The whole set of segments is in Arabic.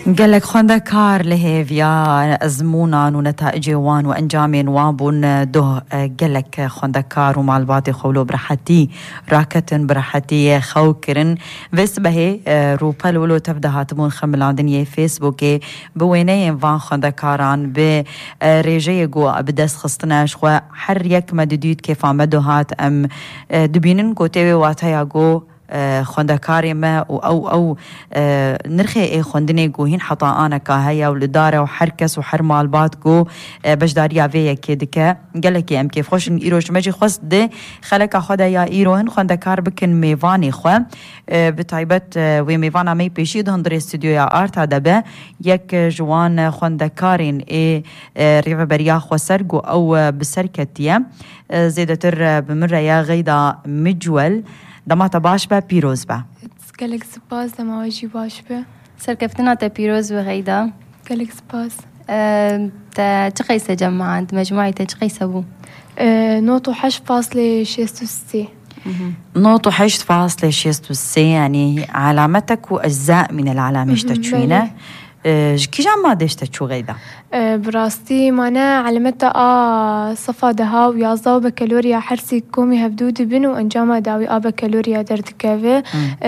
قال لك خوندا كار لهيفيا أزمونا ونتائج وان وأنجامين وابون ده قال لك خوندا كار ومع الباطي خولو برحتي راكتن برحتي خوكرن بس بهي روبال ولو تبدا هاتمون خملان دنيا فيسبوكي بوينين فان خوندا كاران بريجي جو أبدس خستناش خو حر يك مددود كيف عمدو هات أم دبينن كوتيوي واتايا جو خوندكاري ما أو نرخي إيه خوندني جوهين حطا أنا كهيا والإدارة وحركس وحرمال باتكو بجداريا فيا كدكا قالك يا أم كيف خوش إيروش ماجي خوست ده خلك خدا يا إيروهن خوندكار بكن ميفاني خو بتعبت وميفانا مي بيشيد هندري استوديو يا آرت هذا يك جوان خوندكارين إيه ريفا بريا خو سرقو أو بسركتيا زيدتر بمرة يا غيدا مجول دما باش با پیروز با قالك سپاس دما واجی باش با سركفتنا تا پیروز و غيدا قالك سپاس تا چقيسة جمعان مجموعي تا چقيسة بو نوتو 8.66 نوتو 8.66 يعني علامتك وأجزاء من العلامة اشتتشوينة كي جمع دشتتشو غيدا براستي مانا علمتا صفا دها ويازا وبكالوريا حرسي كومي هبدود بنو انجاما داوي بكالوريا دردكافي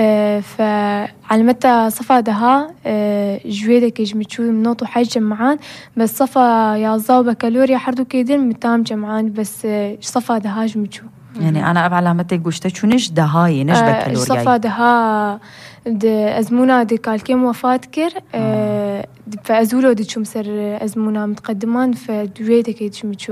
فعلمتا صفا دها جويدك يجمتشو منوطو حاج جمعان بس صفا يازا وبكالوريا حردو كيدين متام جمعان بس صفا دها جمتشو يعني أنا علامتي قشتتشو نش دهاي نش بكالوريا صفا دها أزمونا دي كالكيم وفات كر فأزولو دي شو مسر أزمونا متقدمان فدويتك يتشمتشو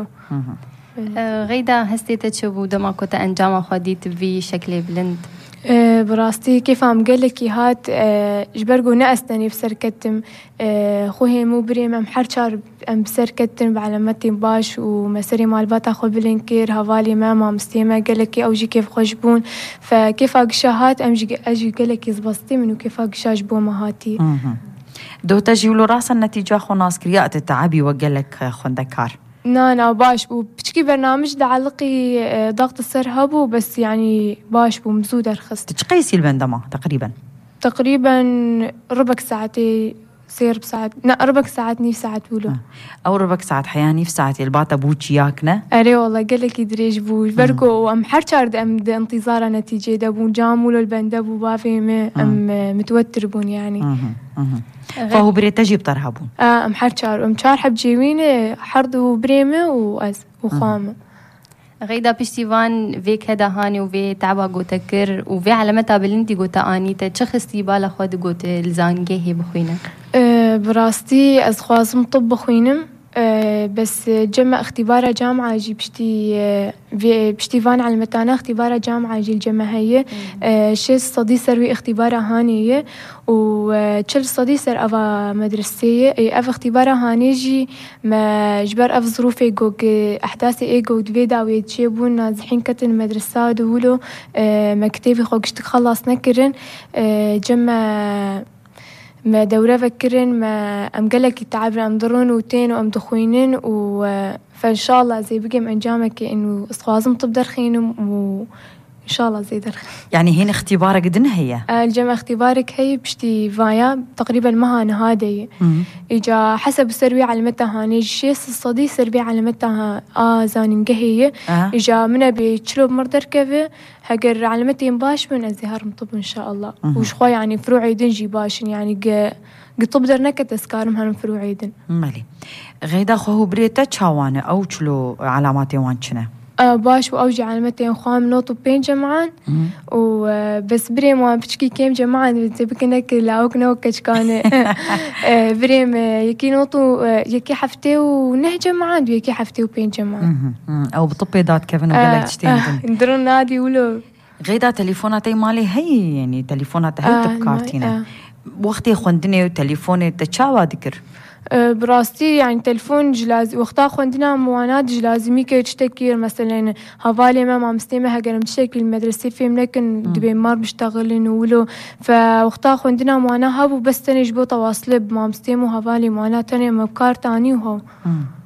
غيدا هستيت تشوفو دما كوتا أنجام خديت في شكل بلند براستي كيف عم قالك هات جبرقو نقستني بسركتم خوهي مو بريم ام حرشار ام بسركتم بعلمتي باش ومسري مال باتا خو بلنكير هوالي ماما مستيمة قالك اوجي كيف خوشبون فكيف اقشاهات اجي قالك زبستي منو كيف اقشاش بو مهاتي دو تجيولو راسا النتيجة خو ناس كريات التعبي وقالك خوندكار نا باش وبشكي برنامج دعلقي ضغط السرهب بس يعني باش بمزود أرخص تقيسي البندما تقريبا ربع ساعتي سير بساعة ربع ساعات نيف ساعة ولو أو ربع ساعة حياني في ساعتي الباتا بوتش ياكنا أري والله قال لك يدريش بوش بركو وأم حرشارد أم انتظار نتيجة دبون جامولو البندبو بافي أم متوتر بون يعني فهو بريتجي بطرهبون أم حرشار أم شار حب جيوينه حرضو بريمة وخامة غيدا بشتيفان فيك هدا هاني وفي تعبا قوتا كر وفي علامتها بلنتي قوتا آنيتا تشخصتي بالا خود قوتا الزانجيهي بخوينة براستي أزخوازم طب بخوينم بس جمع اختبار جامعة جي بشتيفان على المتانة اختبار جامعة جي الجماهية شيء صدي سروي اختبار هانية وشل صدي سر أفا مدرسية أف اختبار هاني جي ما جبر أف ظروفي جوج أحداثي إيجو دفيدا ويتشيبون نازحين كتن مدرسة دولو مكتبي خوكش تخلص نكرن جمع ما دورة فكرن ما أم قالك يتعبر أم ضرون وتين وأم دخوينن فإن شاء الله زي بقي أنجامك إنه أصوازم تبدر خينم وإن شاء الله زي درخ يعني هنا اختبارك دن هي الجمع اختبارك هي بشتي فايا تقريبا مهان هادي إجا حسب السربي على متى هاني الشيء الصدي سربي على متى زانين قهية إجا منا بيشلو بمردر كذا هجر على متى باش من الزهر مطب إن شاء الله وش خو يعني فروعي دنجي باشن يعني قطب درنك تسكارم هن فروعي دن مالي غيدا خو بريتا تشاوانه أو تشلو علاماتي وانشنا باش وأوجي علامتين خام نوتو بين جمعان وبس بريم وبشكي كيم جمعان بكنك لاوك نوكش كان بريم يكي نوتو يكي حفتي ونه جمعان ويكي حفتي وبين جمعان أو بطبي دات كيفن وقالك تشتين ندرون نادي ولو غيدا تليفوناتي مالي هي يعني تليفونات هي تبكارتينا وقتي خوندني وتليفوني تشاوا ذكر براستي يعني تلفون جلاز وقتا خوندنا موانات جلازمي كي تشتكير مثلا هوالي ما مستمع هجرم تشتكي المدرسة فيهم لكن دبي مار بيشتغلن ولو فوقتا خوندنا موانا هابو بس تنجبو تواصل بما مستمع هوالي موانات تاني مبكار تاني وهو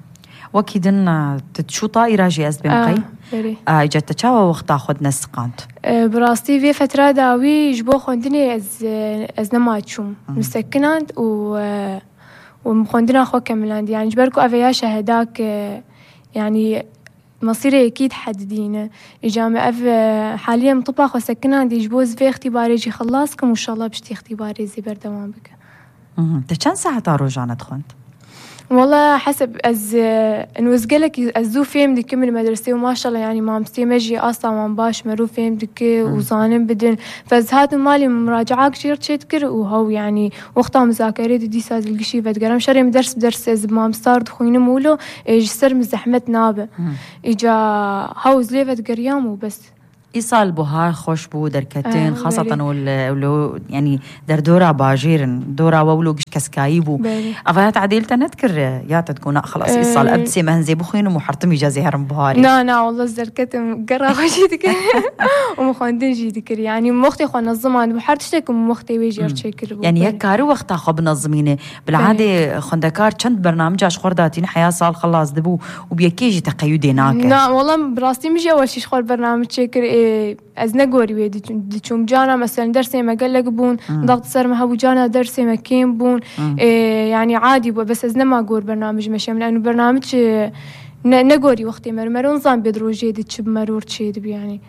وكيدن تتشو طائرة جي أز بمقي جات تشاوى وقتا خود نسقانت براستي في فترة داوي جبو خوندني از نماتشوم مسكناند ومخوندنا خو كملاند يعني جبركو أفيا شهداك يعني مصيري أكيد حددينه إجامة حاليا مطبخ وسكنان دي جبوز في اختباري جي خلاصكم وإن شاء الله بشتي اختباري زي بردوام بك. تشان ساعة تاروجانة تخوند؟ والله حسب نوزقلك أزو فيم دي كم المدرسة وما شاء الله يعني ما مستيمجي أصلا ما باش مرو فيم دك وظانم بدن فزهات مالي مراجعات كتير تشتكر وهو يعني وقتها مذاكرة دي ساز القشي فتقرم شري مدرس بدرس ما مستار دخوين مولو جسر مزحمة نابه إجا هاوز ليه فتقريام وبس إيصال بوها خوش بو دركتين خاصة ولو يعني دردورا باجيرن دورا وولو كسكايبو أفايات عديل تنذكر يا تكون خلاص إيصال أبسي مهنزي بخين ومحرتم يجازي هرم بهاري نا والله الزركتم قرا خوشي ذكر ومخوندين جي ذكر يعني مختي خو نظمان بحرتشتك ومختي ويجي أرشيكر يعني يكارو وقتها خو بنظمينه بالعادة خندكار چند برنامج أش خورداتين حياة سال خلاص دبو وبيكيجي تقيدي ناك نا والله براستي مجي أول شيء خور برنامج شكر از نگوری وی دیچوم جانا مثلا درسی ما قال لك بون ضغط سر ما هو جانا درسی ما كيم بون يعني عادي بس از نما قور برنامج مشي لانه برنامج نگوری وقتی مرو نظام بدروجي دي تشب مرور تشيد يعني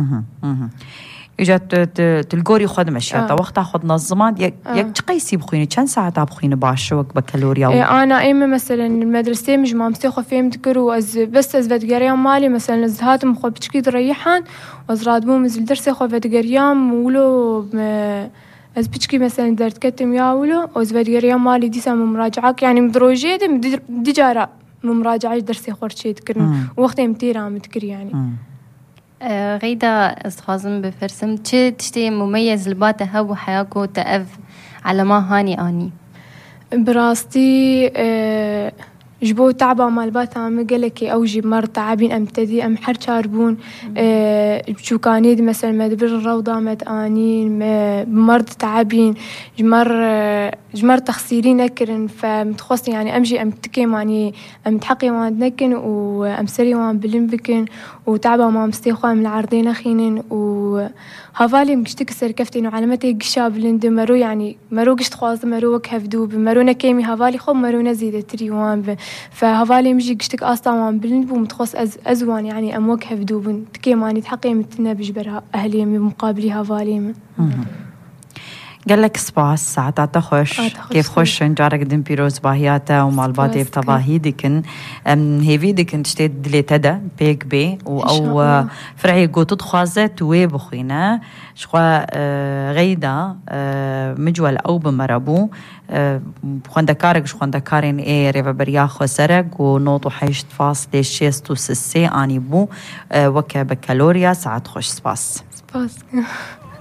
إجت تلقوري خود مشيتا وقتها خود نظمان يك تقيسي بخويني كم ساعة بخويني باشوك بكالوريا أنا إما مثلا المدرسة مش ما مستيخو فيهم تكرو بس از فدقريام مالي مثلا زهات مخو بتشكي تريحان وزراد بو مزل درسي خو فدقريام ولو از بتشكي مثلا درت كتم ياولو وز فدقريام مالي ديسا مراجعاك يعني مدروجي دي جارة مراجعة درسي خورشي تكرن وقتها متيرا متكر يعني غيدا استخازم بفرسم تشتي مميز لباته هو حياكو تأف على ما هاني آني براستي جبو تعبا مال باتا مقلكي أو جيب مر تعبين أم تدي أم حر شاربون بشو كانيد مثلا مدبر الروضة متآنين مرض تعبين جمر تخسيرين نكرن فمتخص يعني أمجي أم تكيم يعني أم تحقي وان نكن وأم سري وان بلن بكن وتعبا ما مستيخوا من العرضين أخينن وهافالي مكشتك سركفتين وعلمتي قشاب لند مرو يعني مرو قشت خواز مرو وكهف دوب مرو نكيمي هافالي خب مرو نزيدة تريوان فهافالي مجي قشتك أصلا وان بلند ومتخص أزوان يعني أم وكهف دوب تكيم يعني تحقي متنا بجبرها أهلي بمقابلي هافالي قال لك سباس ساعات تخش كيف خش نجارك دم بيروز باهياتا ومالباتي بتباهي ديكن هيفي ديكن تشتي دليتا بيك بي او فرعي قوتو تخوازت وي بخينا شخوا غيدا مجول او بمربو خوندكارك خوندكارين اي ريفا برياخو سرق ونوطو حيشت فاس دي شيستو سسي اني بو وكا بكالوريا ساعات خش سباس